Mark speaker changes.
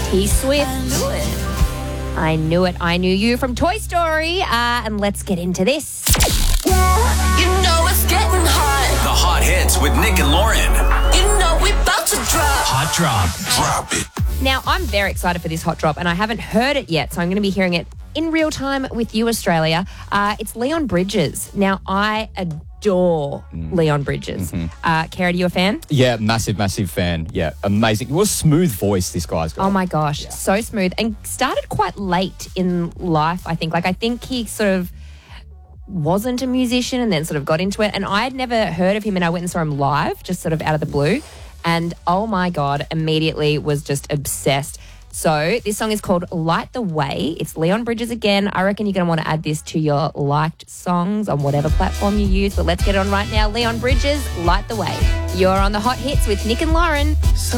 Speaker 1: T-Swift. I knew it. I knew you from Toy Story. And let's get into this.
Speaker 2: You know it's getting hot.
Speaker 3: The hot hits with Nick and Lauren.
Speaker 2: You know we about to drop.
Speaker 3: Hot drop. Drop it.
Speaker 1: Now, I'm very excited for this hot drop, and I haven't heard it yet, so I'm going to be hearing it in real time with you, Australia. It's Leon Bridges. Now, I adore Leon Bridges. Kara, are you a fan?
Speaker 4: Yeah, massive fan. Yeah, amazing. What a smooth voice this guy's got.
Speaker 1: Oh, my gosh.
Speaker 4: Yeah.
Speaker 1: So smooth. And started quite late in life, I think. I think he sort of wasn't a musician and then sort of got into it. And I had never heard of him, and I went and saw him live, just sort of out of the blue. And oh my God, immediately was just obsessed. So this song is called Light the Way. It's Leon Bridges again. I reckon you're going to want to add this to your liked songs on whatever platform you use. But let's get it on right now. Leon Bridges, Light the Way. You're on the Hot Hits with Nick and Lauren.